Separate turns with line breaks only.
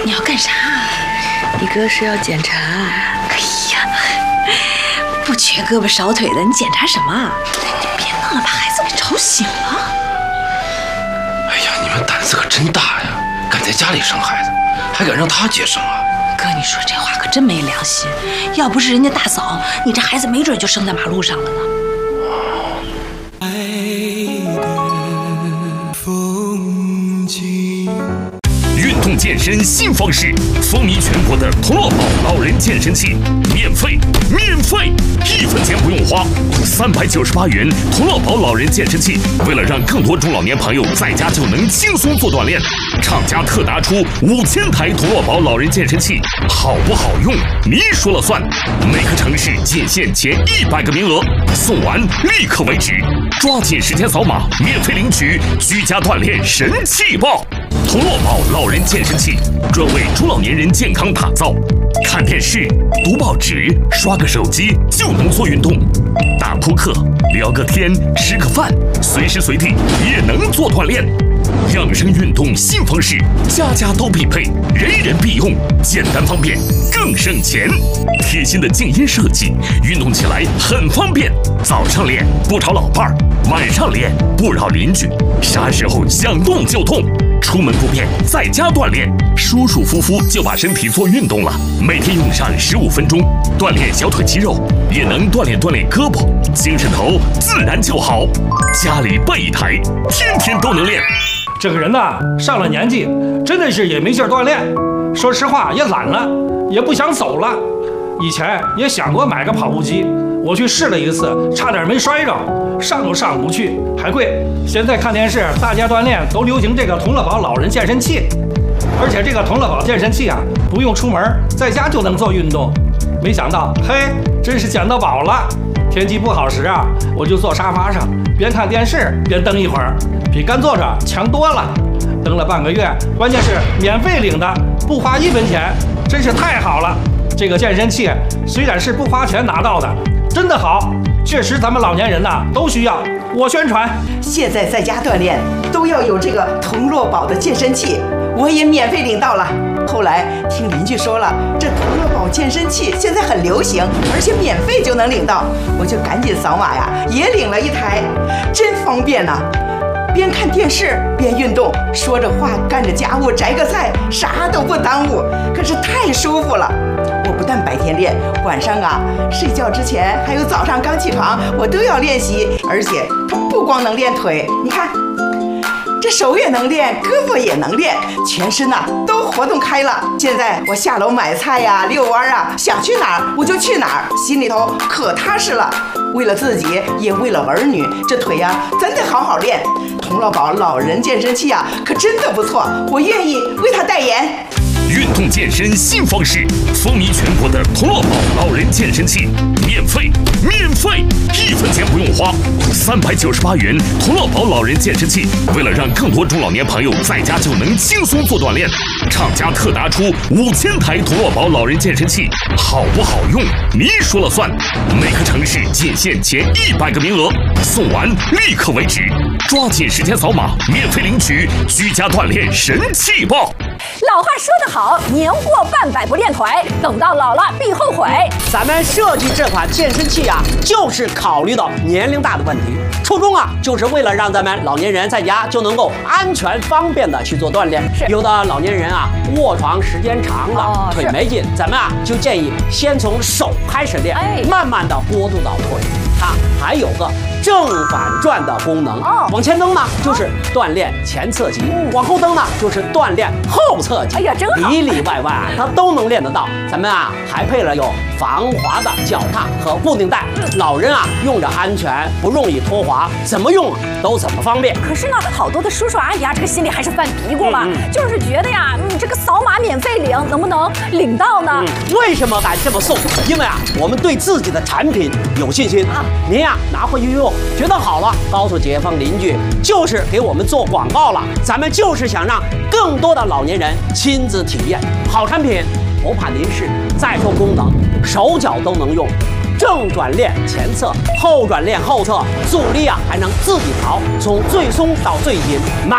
你要干啥？
你哥是要检查。
哎呀，不缺胳膊少腿的，你检查什么？你别弄了，把孩子给吵醒了。
哎呀，你们胆子可真大呀！敢在家里生孩子，还敢让他接生啊！
哥，你说这话可真没良心。要不是人家大嫂，你这孩子没准就生在马路上了呢。
运动健身新方式，风靡全国的童乐宝老人健身器，免费，1分钱不用花，398元童乐宝老人健身器。为了让更多中老年朋友在家就能轻松做锻炼，厂家特拿出5000台童乐宝老人健身器，好不好用你说了算。每个城市仅限前100个名额，送完立刻为止，抓紧时间扫码，免费领取居家锻炼神器包。童乐宝老人健身器专为中老年人健康打造，看电视、读报纸、刷个手机就能做运动，打扑克、聊个天、吃个饭，随时随地也能做锻炼。养生运动新方式，家家都必备，人人必用，简单方便，更省钱。贴心的静音设计，运动起来很方便。早上练不吵老伴儿，晚上练不扰邻居，啥时候想动就动。出门不便，在家锻炼，舒舒服服就把身体做运动了。每天用上15分钟，锻炼小腿肌肉，也能锻炼胳膊，精神头自然就好。家里备一台，天天都能练。
这个人呐，上了年纪，真的是也没劲儿锻炼。说实话，也懒了，也不想走了。以前也想过买个跑步机，我去试了一次，差点没摔着，上都上不去，还贵。现在看电视，大家锻炼都流行这个童乐宝老人健身器，而且这个童乐宝健身器啊，不用出门，在家就能做运动。没想到，嘿，真是捡到宝了。天气不好时啊，我就坐沙发上，边看电视边蹬一会儿，比干坐着强多了。蹬了半个月，关键是免费领的，不花1分钱，真是太好了。这个健身器虽然是不花钱拿到的，真的好，确实咱们老年人呐都需要。我宣传，
现在在家锻炼都要有这个童乐宝的健身器，我也免费领到了。后来听邻居说了，这童乐宝健身器现在很流行，而且免费就能领到，我就赶紧扫码呀，也领了一台，真方便呐。边看电视边运动，说着话干着家务，摘个菜，啥都不耽误，可是太舒服了。我不但白天练，晚上啊睡觉之前还有早上刚起床，我都要练习。而且它不光能练腿，你看这手也能练，胳膊也能练，全身呐都活动开了。现在我下楼买菜呀、遛弯啊，想去哪儿我就去哪儿，心里头可踏实了。为了自己，也为了儿女，这腿呀真得好好练。童乐宝老人健身器啊，可真的不错，我愿意为他代言。
运动健身新方式，风靡全国的童乐宝老人健身器，免费，1分钱不用花，398元童乐宝老人健身器。为了让更多中老年朋友在家就能轻松做锻炼，厂家特拿出5000台童乐宝老人健身器，好不好用你说了算。每个城市仅限前100个名额，送完立刻为止，抓紧时间扫码，免费领取居家锻炼神器包。
老话说得好，年过半百不练腿，等到老了必后悔。
咱们设计这款健身器啊，就是考虑到年龄大的问题，初衷啊，就是为了让咱们老年人在家就能够安全方便的去做锻炼。有的老年人啊，卧床时间长了，腿没劲，咱们啊就建议先从手开始练，慢慢的过渡到腿。它还有个正反转的功能，往前蹬呢就是锻炼前侧肌，往后蹬呢就是锻炼后侧肌。哎呀，真好，里里外外它都能练得到。咱们啊还配了有防滑的脚踏和固定带，老人啊用着安全，不容易脱滑，怎么用都怎么方便。
可是呢，好多的叔叔阿姨啊，这个心里还是犯嘀咕嘛，就是觉得呀，这个扫码免费领，能不能领到呢？
为什么敢这么送？因为啊，我们对自己的产品有信心啊。您呀拿回去用，觉得好了，告诉街坊邻居，就是给我们做广告了。咱们就是想让更多的老年人亲自体验好产品，不怕您试。再说功能，手脚都能用。正转练前侧，后转练后侧，阻力啊还能自己调，从最松到最紧，满